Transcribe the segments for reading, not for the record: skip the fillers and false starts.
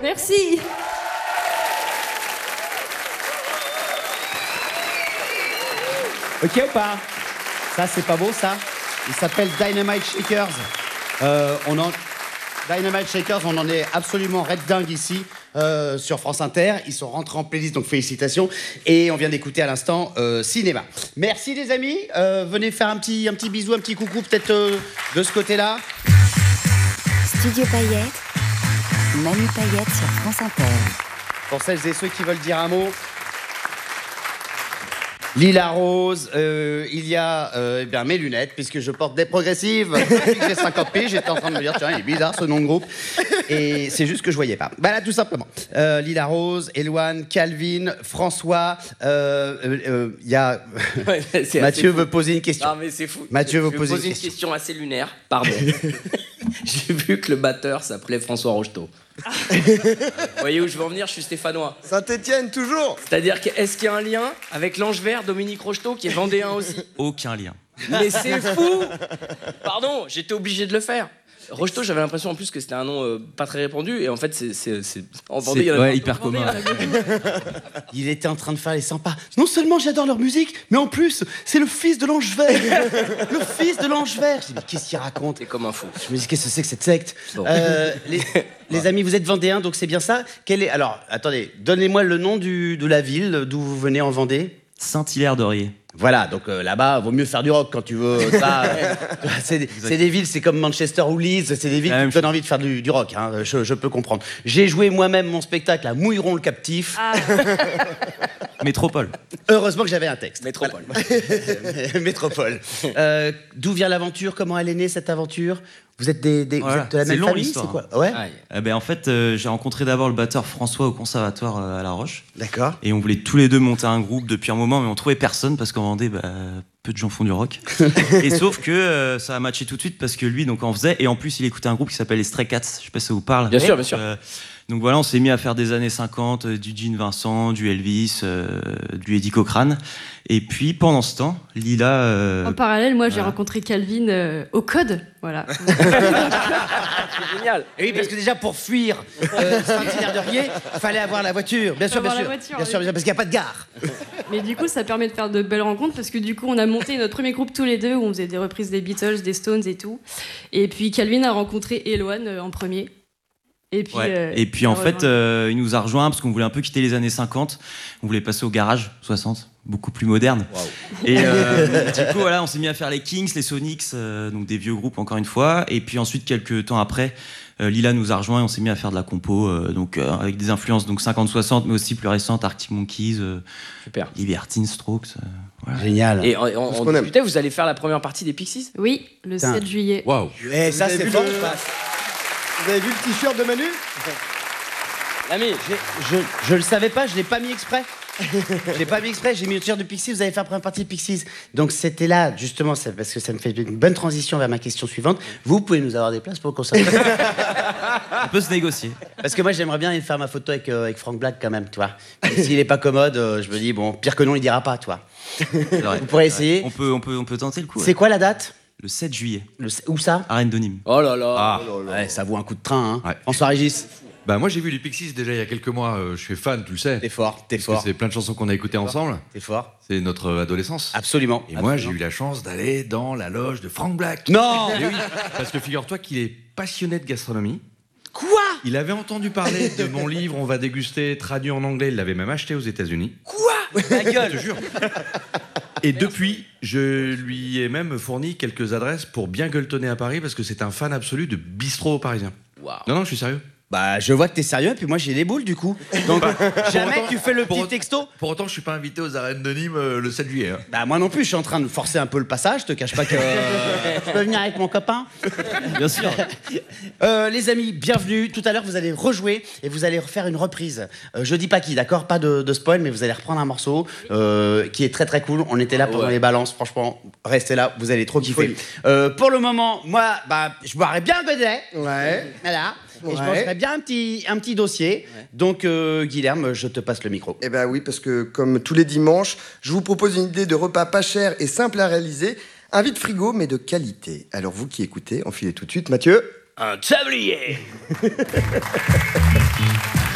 Merci. Ok ou pas? Ça, c'est pas beau, ça? Il s'appelle Dynamite Shakers. Dynamite Shakers, on en est absolument red dingue ici sur France Inter. Ils sont rentrés en playlist, donc félicitations. Et on vient d'écouter à l'instant Cinéma. Merci les amis. Venez faire un petit bisou, un petit coucou peut-être de ce côté-là. Studio Paillettes, Manu Paillettes sur France Inter. Pour celles et ceux qui veulent dire un mot. Lila Rose, il y a mes lunettes, puisque je porte des progressives. Depuis que j'ai 50 piges, j'étais en train de me dire, tiens, il est bizarre ce nom de groupe. Et c'est juste que je voyais pas. Bah là, tout simplement. Lila Rose, Eloane, Calvin, François, il y a... Ouais, Mathieu veut poser une question. Non, mais c'est fou. Mathieu veut Je vais poser poser une question assez lunaire. Pardon. J'ai vu que le batteur s'appelait François Rocheteau. Vous voyez où je veux en venir? Je suis stéphanois. Saint-Étienne, toujours. C'est-à-dire, est-ce qu'il y a un lien avec l'Ange Vert, Dominique Rocheteau, qui est vendéen aussi? Aucun lien. Mais c'est fou. Pardon, j'étais obligé de le faire. Rocheteau, j'avais l'impression en plus que c'était un nom pas très répandu, et en fait, c'est en Vendée, il y en a ouais, pas hyper en Vendée, commun. il y en a beaucoup. Il était en train de faire les 100 pas. Non seulement j'adore leur musique, mais en plus, c'est le fils de l'Ange Vert. Le fils de l'Ange Vert. Je dis, mais qu'est-ce qu'il raconte? T'es comme un fou. Je me dis, qu'est-ce que c'est que cette secte? Bon. Les amis, vous êtes vendéens, donc c'est bien ça. Alors, attendez, donnez-moi le nom de la ville d'où vous venez en Vendée. Saint-Hilaire-d'Orier. Voilà, donc là-bas, vaut mieux faire du rock quand tu veux. Ça, c'est des villes, c'est comme Manchester ou Leeds, c'est des villes qui te donnent envie de faire du rock, hein, je peux comprendre. J'ai joué moi-même mon spectacle à Mouilleron le Captif. Ah. Métropole. Heureusement que j'avais un texte. Métropole. Métropole. D'où vient l'aventure? Comment elle est née, cette aventure? Vous êtes, vous êtes de la C'est même long, famille? l'histoire, C'est quoi? Ouais. En fait, j'ai rencontré d'abord le batteur François au conservatoire à La Roche. D'accord. Et on voulait tous les deux monter un groupe depuis un moment, mais on trouvait personne parce qu'en Vendée, peu de gens font du rock. Et sauf que ça a matché tout de suite parce que lui, donc, en faisait. Et en plus, il écoutait un groupe qui s'appelle les Stray Cats. Je sais pas si ça vous parle. Bien sûr, bien sûr. Donc voilà, on s'est mis à faire des années 50, du Gene Vincent, du Elvis, du Eddie Cochrane. Et puis pendant ce temps, Lila... En parallèle, moi, j'ai rencontré Calvin au Code. Voilà. C'est génial. Et oui, parce que déjà, pour fuir Saint-Hilaire-d'Orier, il fallait avoir la voiture. Bien sûr, bien sûr. Bien sûr, parce qu'il n'y a pas de gare. Mais du coup, ça permet de faire de belles rencontres parce que du coup, on a monté notre premier groupe tous les deux où on faisait des reprises des Beatles, des Stones et tout. Et puis Calvin a rencontré Eloane en premier. Et puis, en fait, il nous a rejoints parce qu'on voulait un peu quitter les années 50. On voulait passer au garage 60, beaucoup plus moderne. Wow. Et du coup, voilà, on s'est mis à faire les Kings, les Sonics, donc des vieux groupes encore une fois. Et puis ensuite, quelques temps après, Lila nous a rejoints et on s'est mis à faire de la compo, avec des influences donc 50-60, mais aussi plus récentes, Arctic Monkeys, Super. Libertines, Strokes. Voilà. Génial. Et on discutait, vous allez faire la première partie des Pixies? Oui, le 7 juillet. Waouh. Et ça, c'est fort. Vous avez vu le t-shirt de Manu? L'ami. Je le savais pas, je l'ai pas mis exprès. Je l'ai pas mis exprès, j'ai mis le t-shirt de Pixies, vous allez faire la première partie de Pixies. Donc c'était là, justement, parce que ça me fait une bonne transition vers ma question suivante. Vous pouvez nous avoir des places pour le concert? On peut se négocier. Parce que moi, j'aimerais bien aller faire ma photo avec Frank Black quand même, tu vois. S'il est pas commode, je me dis, bon, pire que non, il dira pas, toi. Vous pourrez essayer. On peut tenter le coup. C'est quoi la date? Le 7 juillet. Où ça? Arène de Nîmes. Oh là là. Ah. Ouais, ça vaut un coup de train, hein. Ouais. François Régis. Bah moi j'ai vu les Pixies déjà il y a quelques mois, je suis fan, tu le sais. T'es fort, t'es Parce fort. que c'est plein de chansons qu'on a écoutées ensemble. T'es fort. C'est notre adolescence. Absolument. Et moi j'ai eu la chance d'aller dans la loge de Frank Black. Non. Eh oui, parce que figure-toi qu'il est passionné de gastronomie. Quoi? Il avait entendu parler de mon livre On va déguster, traduit en anglais, il l'avait même acheté aux États-Unis. Quoi? Ta gueule. Je te jure. Et depuis, je lui ai même fourni quelques adresses pour bien gueuletonner à Paris parce que c'est un fan absolu de bistrot parisien. Wow. Non, je suis sérieux. Bah, je vois que t'es sérieux, puis moi j'ai les boules du coup. Donc, jamais autant- tu fais le pour petit autant- texto. Pour autant, je suis pas invité aux arènes de Nîmes le 7 juillet. Hein. Bah, moi non plus, je suis en train de forcer un peu le passage, je te cache pas que. Je peux venir avec mon copain? Bien sûr. Les amis, bienvenue. Tout à l'heure, vous allez rejouer et vous allez refaire une reprise. Je dis pas qui, d'accord? Pas de spoil, mais vous allez reprendre un morceau qui est très très cool. On était là pendant les balances, franchement. Restez là, vous allez trop kiffer. Pour le moment, moi, bah, je boirais bien un godet. Ouais. Voilà. Et je Ouais. mangerais bien un petit dossier. Donc, Guilherme, je te passe le micro. Eh ben oui, parce que comme tous les dimanches, je vous propose une idée de repas pas cher et simple à réaliser. Un vide-frigo, mais de qualité. Alors vous qui écoutez, enfilez tout de suite. Mathieu? Un tablier.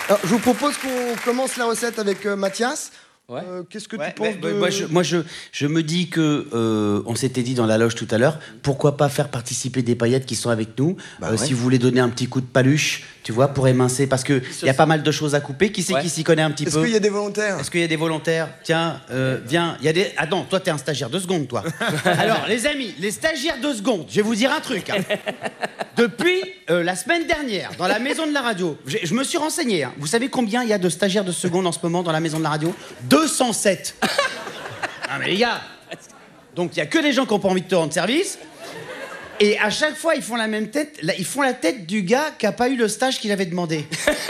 Alors, je vous propose qu'on commence la recette avec Mathias. Ouais. Qu'est-ce que Ouais, tu penses de... moi, je me dis que on s'était dit dans la loge tout à l'heure, pourquoi pas faire participer des paillettes qui sont avec nous, Ouais. si vous voulez donner un petit coup de paluche, tu vois, pour émincer, parce que il y a pas mal de choses à couper. Qui c'est qui s'y connaît un petit Est-ce peu? qu'il y a des volontaires? Est-ce qu'il y a des volontaires? Tiens, viens, il y a des... Attends, toi t'es un stagiaire, 2 secondes, toi. Alors, les amis, les stagiaires 2 secondes, je vais vous dire un truc. Hein. Depuis la semaine dernière, dans la maison de la radio, je me suis renseigné. Hein. Vous savez combien il y a de stagiaires 2 secondes en ce moment dans la maison de la radio? 207. Ah mais les gars, donc il y a que des gens qui n'ont pas envie de te rendre service. Et à chaque fois, ils font la même tête. Là, ils font la tête du gars qui n'a pas eu le stage qu'il avait demandé.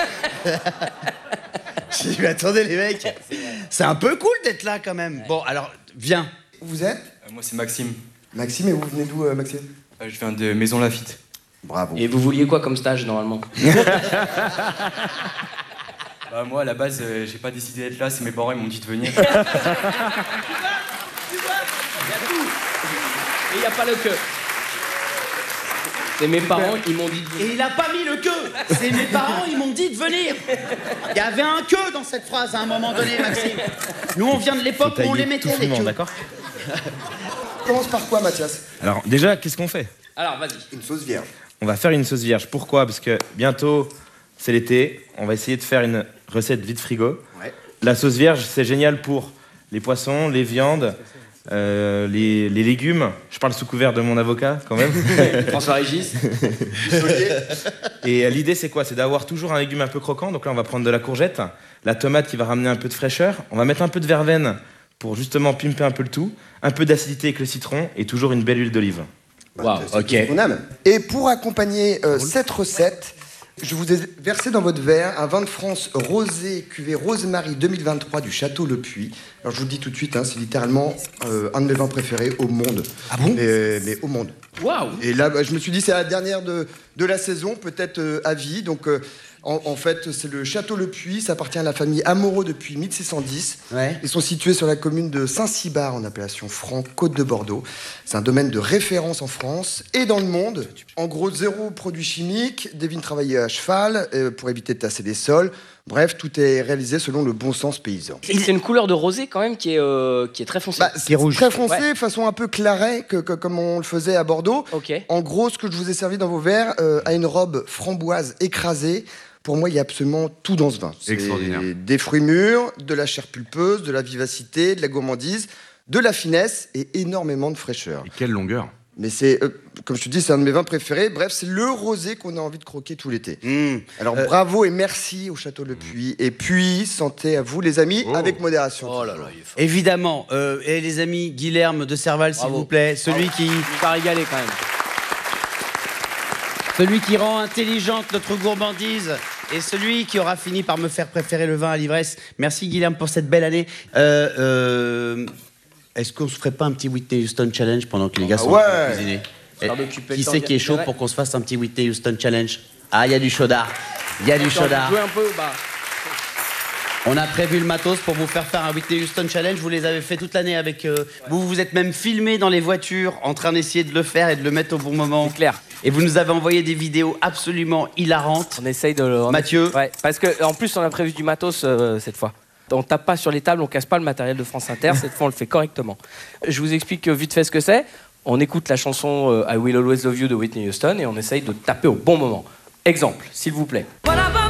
J'ai dit, mais attendez les mecs, c'est un peu cool d'être là quand même. Bon, alors, viens. Vous êtes? Moi, c'est Maxime. Maxime, et vous venez d'où, Maxime? Je viens de Maison Lafitte. Bravo. Et vous vouliez quoi comme stage normalement? Bah, moi, à la base, j'ai pas décidé d'être là, c'est mes parents, ils m'ont dit de venir. Tu vois, il y a tout. Et il n'y a pas le que. C'est mes parents, ils m'ont dit de venir. Et il a pas mis le que. C'est mes parents, ils m'ont dit de venir. Il y avait un que dans cette phrase à un moment donné, Maxime. Nous, on vient de l'époque où on les mettait les que. D'accord. On commence par quoi, Mathias? Alors déjà, qu'est-ce qu'on fait? Alors, vas-y. Une sauce vierge. On va faire une sauce vierge. Pourquoi? Parce que bientôt, c'est l'été. On va essayer de faire une recette vide frigo. Ouais. La sauce vierge, c'est génial pour les poissons, les viandes, les légumes. Je parle sous couvert de mon avocat, quand même. François Régis. Et l'idée, c'est quoi? C'est d'avoir toujours un légume un peu croquant. Donc là, on va prendre de la courgette, la tomate qui va ramener un peu de fraîcheur. On va mettre un peu de verveine pour justement pimper un peu le tout. Un peu d'acidité avec le citron et toujours une belle huile d'olive. Waouh, C'est ok. tout ce qu'on aime. Et pour accompagner cette recette, je vous ai versé dans votre verre un vin de France rosé cuvée Rosemary 2023 du Château Le Puy. Alors je vous le dis tout de suite, hein, c'est littéralement un de mes vins préférés au monde. Ah bon? Mais au monde. Waouh. Et là, je me suis dit, c'est la dernière de la saison, peut-être à vie. Donc, en fait, c'est le Château Le Puy. Ça appartient à la famille Amoreau depuis 1610. Ouais. Ils sont situés sur la commune de Saint-Cybard, en appellation Franc, Côte de Bordeaux. C'est un domaine de référence en France et dans le monde. En gros, 0 produits chimiques, des vignes travaillées à cheval pour éviter de tasser les sols. Bref, tout est réalisé selon le bon sens paysan. C'est une couleur de rosé quand même qui est très foncée. Bah, c'est rouge. très foncé, Ouais. façon un peu claret, comme on le faisait à Bordeaux. Ok. En gros, ce que je vous ai servi dans vos verres a une robe framboise écrasée. Pour moi, il y a absolument tout dans ce vin. C'est Extraordinaire. des fruits mûrs, de la chair pulpeuse, de la vivacité, de la gourmandise, de la finesse et énormément de fraîcheur. Et quelle longueur. Mais c'est, comme je te dis, c'est un de mes vins préférés. Bref, c'est le rosé qu'on a envie de croquer tout l'été. Mmh. Alors bravo et merci au Château Le Puy. Et puis, santé à vous les amis, Oh. avec modération. Oh là là, il est fort. Évidemment. Et les amis, Guilherme de Serval, s'il Bravo. vous plaît. Celui Tu vas régaler quand même. qui rend intelligente notre gourmandise. Et celui qui aura fini par me faire préférer le vin à l'ivresse. Merci Guilherme pour cette belle année. Est-ce qu'on se ferait pas un petit Whitney Houston Challenge pendant que les gars sont en train de ouais. cuisiner? Histoire d'occuper Qui le temps. c'est qui est chaud Ouais. pour qu'on se fasse un petit Whitney Houston Challenge? Ah, il y a du chaudard. Il y a du chaudard. Jouer un peu, bah. On a prévu le matos pour vous faire un Whitney Houston Challenge. Vous les avez fait toute l'année avec... vous vous êtes même filmés dans les voitures en train d'essayer de le faire et de le mettre au bon moment. C'est clair. Et vous nous avez envoyé des vidéos absolument hilarantes. On essaye de le. Mathieu. Ouais, parce que en plus on a prévu du matos cette fois. On tape pas sur les tables, on casse pas le matériel de France Inter. Cette fois on le fait correctement. Je vous explique vite fait ce que c'est. On écoute la chanson I Will Always Love You de Whitney Houston et on essaye de taper au bon moment. Exemple, s'il vous plaît. What about